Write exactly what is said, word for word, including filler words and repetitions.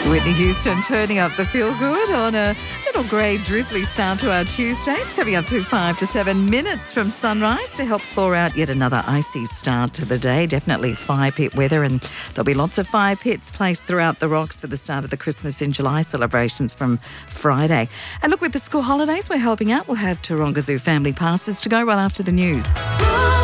Whitney Houston turning up the feel-good on a little grey drizzly start to our Tuesday. It's coming up to five to seven minutes from sunrise to help thaw out yet another icy start to the day. Definitely fire pit weather, and there'll be lots of fire pits placed throughout the rocks for the start of the Christmas in July celebrations from Friday. And look, with the school holidays, we're helping out. We'll have Taronga Zoo family passes to go right after the news.